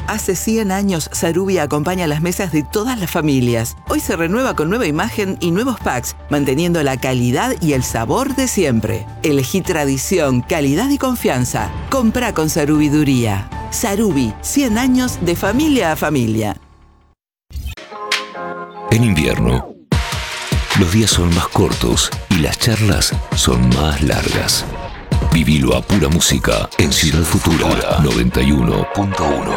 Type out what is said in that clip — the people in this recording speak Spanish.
Hace 100 años, Sarubi acompaña las mesas de todas las familias. Hoy se renueva con nueva imagen y nuevos packs, manteniendo la calidad y el sabor de siempre. Elegí tradición, calidad y confianza. Comprá con Sarubiduría. Sarubi, 100 años de familia a familia. En invierno, los días son más cortos y las charlas son más largas. Vivilo a pura música en Ciudad Futura 91.1.